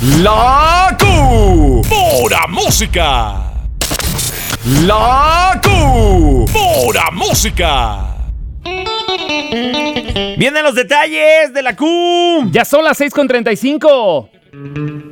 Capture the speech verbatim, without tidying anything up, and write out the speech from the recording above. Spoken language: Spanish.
La Q. Pura música. La Q. Pura música. Vienen los detalles de la Q. Ya son las seis con treinta y cinco.